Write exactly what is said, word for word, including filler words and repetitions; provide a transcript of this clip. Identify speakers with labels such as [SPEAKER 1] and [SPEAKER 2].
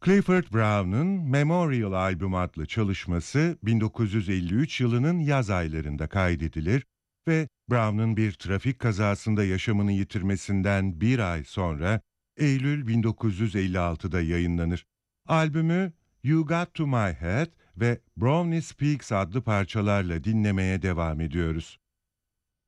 [SPEAKER 1] Clifford Brown'un Memorial Albüm adlı çalışması bin dokuz yüz elli üç yılının yaz aylarında kaydedilir ve Brown'un bir trafik kazasında yaşamını yitirmesinden bir ay sonra Eylül bin dokuz yüz elli altıda yayınlanır. Albümü You Got To My Head ve Brownie Speaks adlı parçalarla dinlemeye devam ediyoruz.